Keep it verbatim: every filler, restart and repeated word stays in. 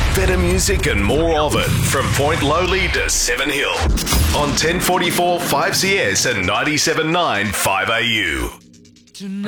Better music and more of it from Point Lowly to Seven Hill on ten forty-four five C S and ninety-seven point nine five A U.